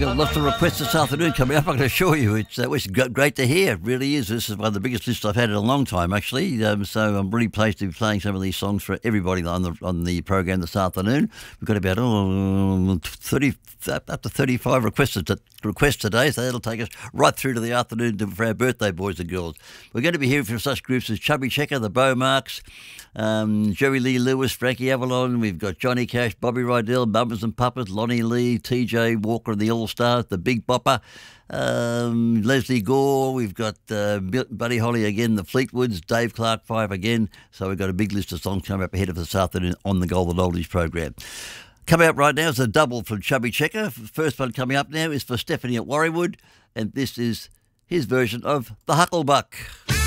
got lots of requests this afternoon coming up. I can assure you, it's great to hear. It really is. This is one of the biggest lists I've had in a long time, actually. So I'm really pleased to be playing some of these songs for everybody on the program this afternoon. We've got about 30 up to 35 requests today, so that'll take us right through to the afternoon for our birthday boys and girls. We're going to be hearing from such groups as Chubby Checker, the Beaumarks, Jerry Lee Lewis, Frankie Avalon. We've got Johnny Cash, Bobby Rydell, Mamas and Papas, Lonnie Lee, TJ Walker and the All-Stars, the Big Bopper, Leslie Gore. We've got Buddy Holly again, the Fleetwoods, Dave Clark 5 again. So we've got a big list of songs coming up ahead of us this afternoon on the Golden Oldies program. Coming up right now is a double from Chubby Checker. The first one coming up now is for Stephanie at Warriewood, and this is his version of the Hucklebuck.